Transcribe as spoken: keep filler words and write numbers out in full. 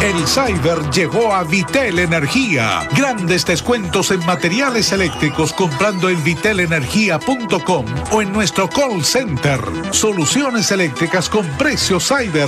El Cyber llegó a Vitel Energía. Grandes descuentos en materiales eléctricos comprando en vitel energía punto com o en nuestro call center. Soluciones eléctricas con precios Cyber.